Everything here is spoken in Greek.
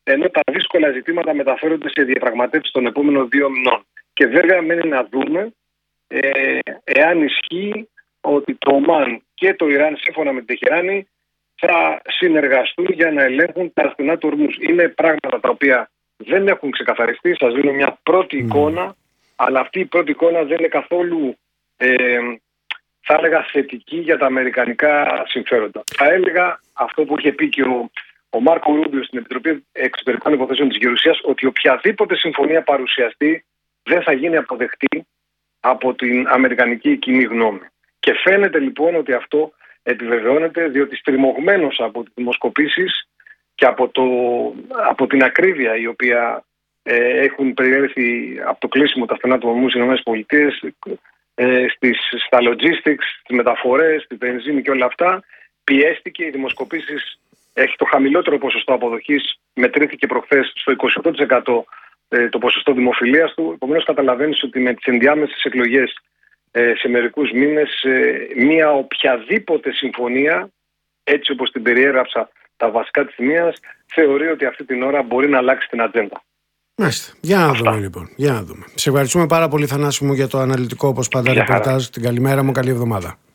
ενώ τα δύσκολα ζητήματα μεταφέρονται σε διαπραγματεύσεις των επόμενων 2 μηνών. Και βέβαια μένει να δούμε εάν ισχύει ότι το Ομάν και το Ιράν, σύμφωνα με την Τεχεράνη, θα συνεργαστούν για να ελέγχουν τα στενά του Ορμούζ. Είναι πράγματα τα οποία δεν έχουν ξεκαθαριστεί. Σας δίνω μια πρώτη εικόνα, αλλά αυτή η πρώτη εικόνα δεν είναι καθόλου, θα έλεγα, θετική για τα αμερικανικά συμφέροντα. Θα έλεγα αυτό που είχε πει και ο Μάρκο Ρούμπιο στην Επιτροπή Εξωτερικών Υποθέσεων της Γερουσίας, ότι οποιαδήποτε συμφωνία παρουσιαστεί δεν θα γίνει αποδεκτή από την αμερικανική κοινή γνώμη. Και φαίνεται λοιπόν ότι αυτό επιβεβαιώνεται, διότι στριμωγμένος από τις δημοσκοπήσεις και από την ακρίβεια η οποία έχουν περιέλθει από το κλείσιμο τα στενά του Ορμούζ στις ΗΠΑ, στα logistics, στις μεταφορές, στη βενζίνη και όλα αυτά, πιέστηκε. Οι δημοσκοπήσεις έχει το χαμηλότερο ποσοστό αποδοχής, μετρήθηκε προχθές στο 28% το ποσοστό δημοφιλίας του. Επομένως καταλαβαίνεις ότι με τις ενδιάμεσες εκλογές σε μερικούς μήνες μία οποιαδήποτε συμφωνία, έτσι όπως την περιέγραψα τα βασικά της σημείας, θεωρεί ότι αυτή την ώρα μπορεί να αλλάξει την ατζέντα. Μάλιστα. Για να δούμε λοιπόν. Για να δούμε. Σε ευχαριστούμε πάρα πολύ, Θανάση μου, για το αναλυτικό όπως πάντα ρεπορτάζ. Την καλημέρα μου, καλή εβδομάδα.